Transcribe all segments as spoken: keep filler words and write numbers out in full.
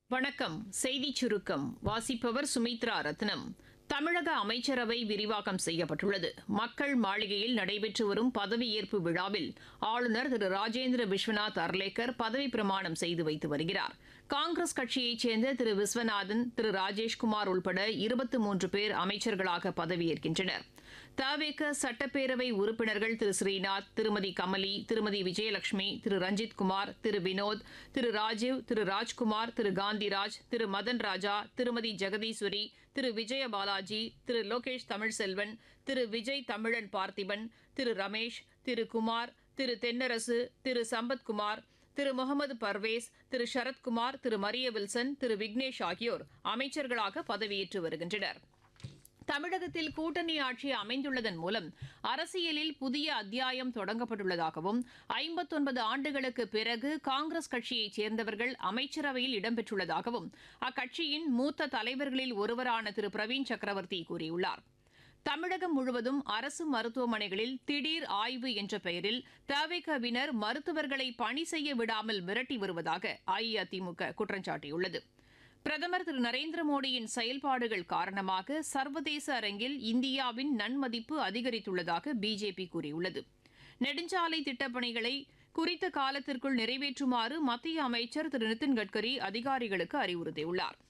வணக்கம். செய்திச் சுருக்கம் வாசிப்பவர் சுமித்ரா ரத்னம். தமிழக அமைச்சரவை விரிவாக்கம் செய்யப்பட்டுள்ளது. மக்கள் மாளிகையில் நடைபெற்று வரும் பதவியேற்பு விழாவில் ஆளுநர் திரு ராஜேந்திர விஸ்வநாத் அர்லேக்கர் பதவி பிரமாணம் செய்து வைத்து வருகிறார். காங்கிரஸ் கட்சியைச் சேர்ந்த திரு விஸ்வநாதன், திரு ராஜேஷ்குமார் உள்பட இருபத்தி மூன்று பேர் அமைச்சர்களாக பதவியேற்கின்றனர். தவேக சட்டப்பேரவை உறுப்பினர்கள் திரு ஸ்ரீநாத், திருமதி கமலி, திருமதி விஜயலட்சுமி, திரு ரஞ்சித்குமார், திரு வினோத், திரு ராஜீவ், திரு ராஜ்குமார், திரு காந்திராஜ், திரு மதன் ராஜா, திருமதி ஜெகதீஸ்வரி, திரு விஜய பாலாஜி, திரு லோகேஷ் தமிழ்செல்வன், திரு விஜய் தமிழன் பார்த்திபன், திரு ரமேஷ், திரு குமார், திரு தென்னரசு, திரு சம்பத்குமார், திரு முகமது பர்வேஸ், திரு சரத்குமார், திரு மரிய வில்சன், திரு விக்னேஷ் ஆகியோர் அமைச்சர்களாக பதவியேற்று வருகின்றனர். தமிழகத்தில் கூட்டணி ஆட்சி அமைந்துள்ளதன் மூலம் அரசியலில் புதிய அத்தியாயம் தொடங்கப்பட்டுள்ளதாகவும் ஐம்பத்தொன்பது ஆண்டுகளுக்கு பிறகு காங்கிரஸ் கட்சியைச் சேர்ந்தவர்கள் அமைச்சரவையில் இடம்பெற்றுள்ளதாகவும் அக்கட்சியின் மூத்த தலைவர்களில் ஒருவரான திரு பிரவீன் சக்கரவர்த்தி கூறியுள்ளார். தமிழகம் முழுவதும் அரசு மருத்துவமனைகளில் திடீர் ஆய்வு என்ற பெயரில் தவேகவினர் மருத்துவர்களை பணி செய்ய விடாமல் மிரட்டி வருவதாக அஇஅதிமுக குற்றம் சாட்டியுள்ளது. பிரதமர் திரு நரேந்திர மோடியின் செயல்பாடுகள் காரணமாக சர்வதேச அரங்கில் இந்தியாவின் நன்மதிப்பு அதிகரித்துள்ளதாக பிஜேபி கூறியுள்ளது. நெடுஞ்சாலை திட்டப்பணிகளை குறித்த காலத்திற்குள் நிறைவேற்றுமாறு மத்திய அமைச்சர் திரு நிதின் கட்கரி அதிகாரிகளுக்கு அறிவுறுத்தியுள்ளார்.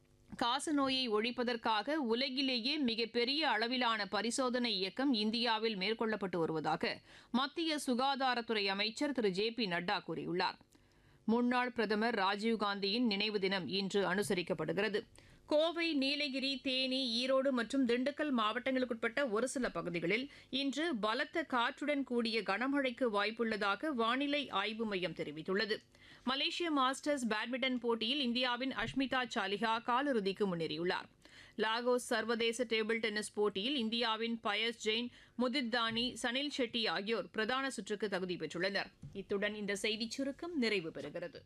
காசநோயை ஒழிப்பதற்காக உலகிலேயே மிகப்பெரிய அளவிலான பரிசோதனை இயக்கம் இந்தியாவில் மேற்கொள்ளப்பட்டு வருவதாக மத்திய சுகாதாரத்துறை அமைச்சர் திரு ஜே பி நட்டா கூறியுள்ளார். முன்னாள் பிரதமர் ராஜீவ்காந்தியின் நினைவு தினம் இன்று அனுசரிக்கப்படுகிறது. கோவை, நீலகிரி, தேனி, ஈரோடு மற்றும் திண்டுக்கல் மாவட்டங்களுக்குட்பட்ட ஒரு சில பகுதிகளில் இன்று பலத்த காற்றுடன் கூடிய கனமழைக்கு வாய்ப்புள்ளதாக வானிலை ஆய்வு மையம் தெரிவித்துள்ளது. மலேசிய மாஸ்டர்ஸ் பேட்மிண்டன் போட்டியில் இந்தியாவின் அஷ்மிதா சாலிஹா காலிறுதிக்கு முன்னேறியுள்ளார். லாகோஸ் சர்வதேச டேபிள் டென்னிஸ் போட்டியில் இந்தியாவின் பயஸ் ஜெயின், முதித் தானி, சனில் ஷெட்டி ஆகியோர் பிரதான சுற்றுக்கு தகுதி பெற்றுள்ளனர். இத்துடன் இந்த செய்திச் சுருக்கம் நிறைவு பெறுகிறது.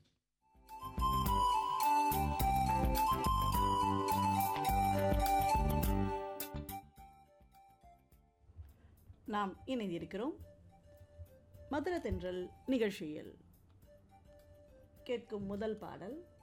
நாம் இணைந்திருக்கிறோம் மதுர தென்றல் நிகழ்ச்சியில். கேட்கும் முதல் பாடல்